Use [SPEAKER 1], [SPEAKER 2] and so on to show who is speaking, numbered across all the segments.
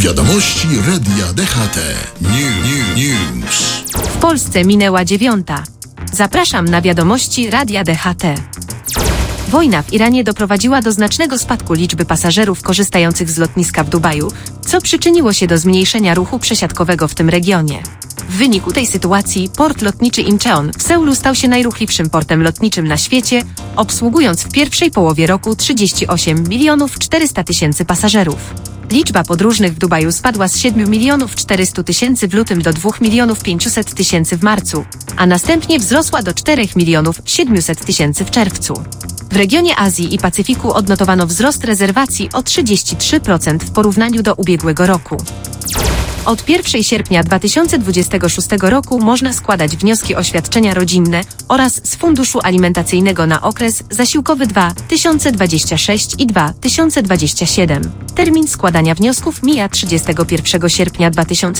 [SPEAKER 1] Wiadomości Radia DHT. News.
[SPEAKER 2] W Polsce minęła 9. Zapraszam na wiadomości Radia DHT. Wojna w Iranie doprowadziła do znacznego spadku liczby pasażerów korzystających z lotniska w Dubaju, co przyczyniło się do zmniejszenia ruchu przesiadkowego w tym regionie. W wyniku tej sytuacji port lotniczy Incheon w Seulu stał się najruchliwszym portem lotniczym na świecie, obsługując w pierwszej połowie roku 38 400 000 pasażerów. Liczba podróżnych w Dubaju spadła z 7 400 000 w lutym do 2 500 000 w marcu, a następnie wzrosła do 4 700 000 w czerwcu. W regionie Azji i Pacyfiku odnotowano wzrost rezerwacji o 33% w porównaniu do ubiegłego roku. Od 1 sierpnia 2026 roku można składać wnioski o świadczenia rodzinne oraz z funduszu alimentacyjnego na okres zasiłkowy 2026 i 2027. Termin składania wniosków mija 31 sierpnia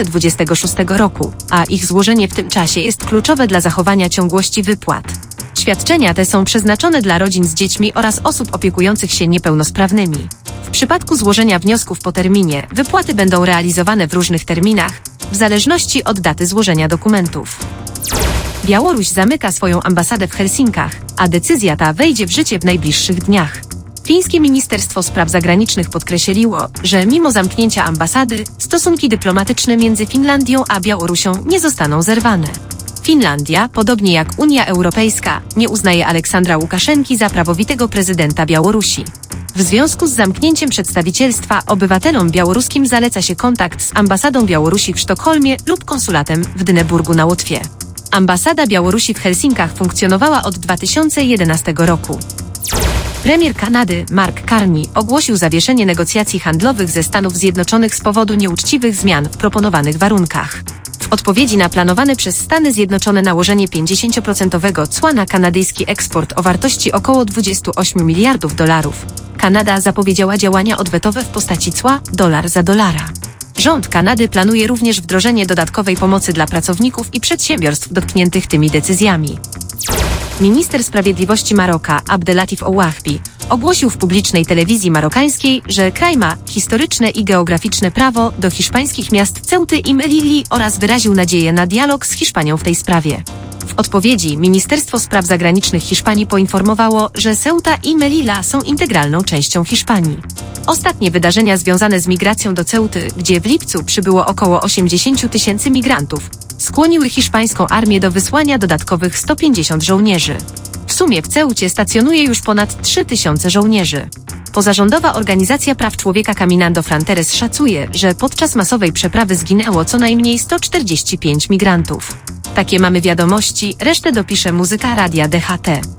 [SPEAKER 2] 2026 roku, a ich złożenie w tym czasie jest kluczowe dla zachowania ciągłości wypłat. Świadczenia te są przeznaczone dla rodzin z dziećmi oraz osób opiekujących się niepełnosprawnymi. W przypadku złożenia wniosków po terminie, wypłaty będą realizowane w różnych terminach, w zależności od daty złożenia dokumentów. Białoruś zamyka swoją ambasadę w Helsinkach, a decyzja ta wejdzie w życie w najbliższych dniach. Fińskie Ministerstwo Spraw Zagranicznych podkreśliło, że mimo zamknięcia ambasady, stosunki dyplomatyczne między Finlandią a Białorusią nie zostaną zerwane. Finlandia, podobnie jak Unia Europejska, nie uznaje Aleksandra Łukaszenki za prawowitego prezydenta Białorusi. W związku z zamknięciem przedstawicielstwa obywatelom białoruskim zaleca się kontakt z ambasadą Białorusi w Sztokholmie lub konsulatem w Dyneburgu na Łotwie. Ambasada Białorusi w Helsinkach funkcjonowała od 2011 roku. Premier Kanady Mark Carney ogłosił zawieszenie negocjacji handlowych ze Stanów Zjednoczonych z powodu nieuczciwych zmian w proponowanych warunkach. W odpowiedzi na planowane przez Stany Zjednoczone nałożenie 50% cła na kanadyjski eksport o wartości około $28 miliardów, Kanada zapowiedziała działania odwetowe w postaci cła dolar za dolara. Rząd Kanady planuje również wdrożenie dodatkowej pomocy dla pracowników i przedsiębiorstw dotkniętych tymi decyzjami. Minister Sprawiedliwości Maroka Abdelatif Ouahbi ogłosił w publicznej telewizji marokańskiej, że kraj ma historyczne i geograficzne prawo do hiszpańskich miast Ceuty i Melilli oraz wyraził nadzieję na dialog z Hiszpanią w tej sprawie. W odpowiedzi Ministerstwo Spraw Zagranicznych Hiszpanii poinformowało, że Ceuta i Melilla są integralną częścią Hiszpanii. Ostatnie wydarzenia związane z migracją do Ceuty, gdzie w lipcu przybyło około 80 000 migrantów, skłoniły hiszpańską armię do wysłania dodatkowych 150 żołnierzy. W sumie w Ceucie stacjonuje już ponad 3000 żołnierzy. Pozarządowa organizacja praw człowieka Caminando Fronteras szacuje, że podczas masowej przeprawy zginęło co najmniej 145 migrantów. Takie mamy wiadomości, resztę dopisze muzyka Radia DHT.